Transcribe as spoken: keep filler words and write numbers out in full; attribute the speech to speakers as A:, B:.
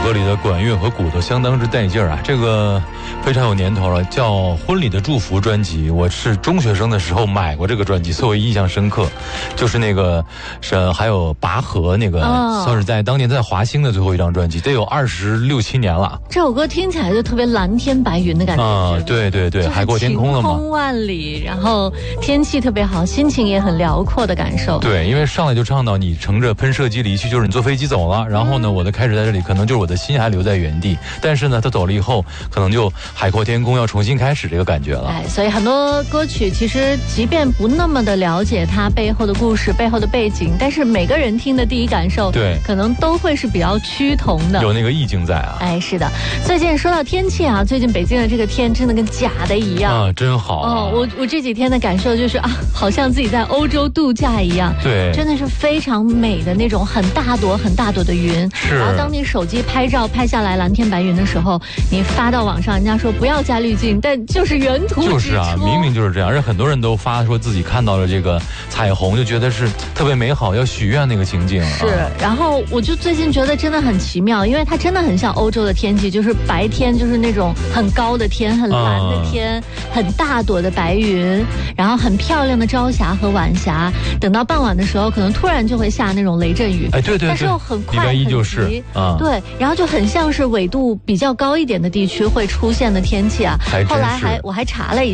A: 歌里的管乐和鼓都相当之带劲儿啊，这个非常有年头了，叫《婚礼的祝福》专辑。我是中学生的时候买过这个专辑，所以我印象深刻。就是那个是还有拔河那个，哦、算是在当年在华星的最后一张专辑，得有二十六七年了。
B: 这首歌听起来就特别蓝天白云的感觉
A: 啊、嗯，对对对，海阔天空了嘛，
B: 晴空万里，然后天气特别好，心情也很辽阔的感受。
A: 对，因为上来就唱到你乘着喷射机离去，就是你坐飞机走了，然后呢，我的开始在这里，可能就是我的心还留在原地，但是呢，他走了以后，可能就海阔天空，要重新开始这个感觉了。
B: 哎，所以很多歌曲其实即便不那么的了解它背后的故事、背后的背景，但是每个人听的第一感受，
A: 对，
B: 可能都会是比较趋同的，
A: 有那个意境在啊。
B: 哎，是的。最近说到天气啊，最近北京的这个天真的跟假的一样
A: 啊，真好啊。
B: 哦，我我这几天的感受就是啊，好像自己在欧洲度假一样。
A: 对，
B: 真的是非常美的那种很大朵很大朵的云。
A: 是。
B: 然后当你手机拍照拍下来蓝天白云的时候，你发到网上，人家说不要加滤镜，但就是原图直出。
A: 就是啊，明明就是这样。而且很多人都发说自己看到了这个彩虹，就觉得是特别美好，要许愿那个情景。
B: 是。啊、然后我就最近觉得真的很奇妙，因为它真的很像欧洲的天气，就是白天就是那种很高的天，很蓝的天，嗯、很大朵的白云，然后很漂亮的朝霞和晚霞。等到傍晚的时候，可能突然就会下那种雷阵雨。
A: 哎，对对对。
B: 但是又很快，
A: 礼拜一就是
B: 啊、嗯，对，然后就很像是纬度比较高一点的地区会出现的天气啊。
A: 后
B: 来还我还查了一下。